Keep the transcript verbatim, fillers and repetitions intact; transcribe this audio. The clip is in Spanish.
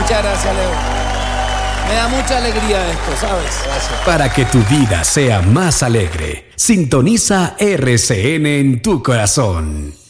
Muchas gracias, Leo. Me da mucha alegría esto, ¿sabes? Gracias. Para que tu vida sea más alegre, sintoniza R C N en tu corazón.